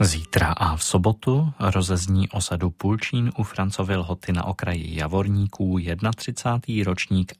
Zítra a v sobotu rozezní osadu Pulčín u Francovy Lhoty na okraji Javorníků 31. ročník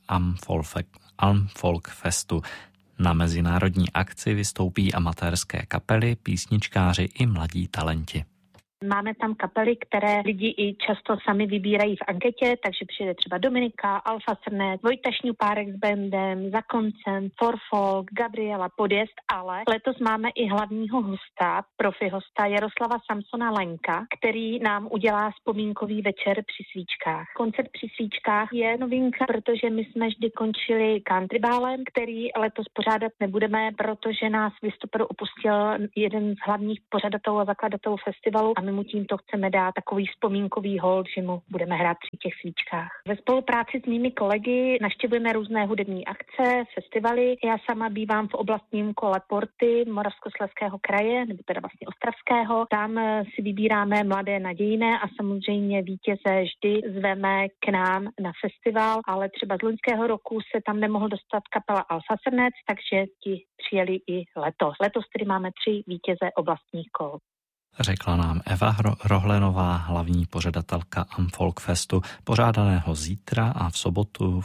Amfolk Festu. Na mezinárodní akci vystoupí amatérské kapely, písničkáři i mladí talenti. Máme tam kapely, které lidi i často sami vybírají v anketě, takže přijde třeba Dominika, Alfa Srnet, Vojta Šňupárek s bandem, Za koncem, Forfolk, Gabriela Podjezd, ale letos máme i hlavního hosta, profi hosta Jaroslava Samsona Lenka, který nám udělá vzpomínkový večer při svíčkách. Koncert při svíčkách je novinka, protože my jsme vždy končili countrybálem, který letos pořádat nebudeme, protože nás v listopadu opustil jeden z hlavních pořadatelů a zakladatelů festivalu a my mu tímto chceme dát takový vzpomínkový hold, že mu budeme hrát při těch svíčkách. Ve spolupráci s mými kolegy navštěvujeme různé hudební akce, festivaly. Já sama bývám v oblastním kole Porty Moravskoslezského kraje, nebo teda vlastně Ostravského. Tam si vybíráme mladé nadějné a samozřejmě vítěze vždy zveme k nám na festival, ale třeba z loňského roku se tam nemohl dostat kapela Alfa Srnec, takže ti přijeli i letos. Letos tedy máme 3 vítěze oblastních kol. Řekla nám Eva Rohlenová, hlavní pořadatelka Amfolk Festu, pořádaného zítra a v sobotu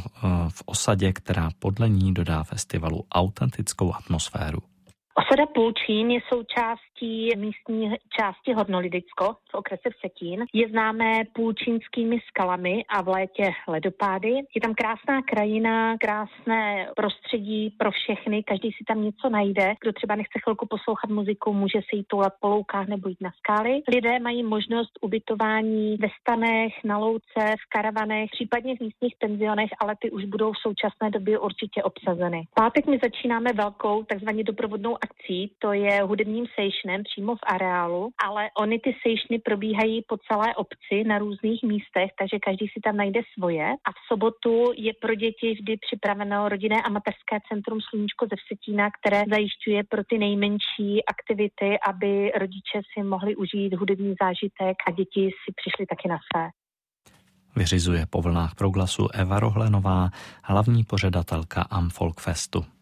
v osadě, která podle ní dodá festivalu autentickou atmosféru. Osada Pulčín je součástí místní části Hornolidicko v okrese Vsetín. Je známé pulčínskými skalami a v létě ledopády. Je tam krásná krajina, krásné prostředí pro všechny, každý si tam něco najde. Kdo třeba nechce chvilku poslouchat muziku, může se jít toulat po loukách nebo jít na skály. Lidé mají možnost ubytování ve stanech, na louce, v karavanech, případně v místních penzionech, ale ty už budou v současné době určitě obsazeny. V pátek my začínáme velkou takzvaně doprovodnou akcí, to je hudebním sejšnem přímo v areálu, ale ony ty sejšny probíhají po celé obci na různých místech, takže každý si tam najde svoje. A v sobotu je pro děti vždy připraveno rodinné amatérské centrum Sluníčko ze Vsetína, které zajišťuje pro ty nejmenší aktivity, aby rodiče si mohli užít hudební zážitek a děti si přišli taky na své. Vyřizuje po vlnách Proglasu Eva Rohlenová, hlavní pořadatelka Amfolk Festu.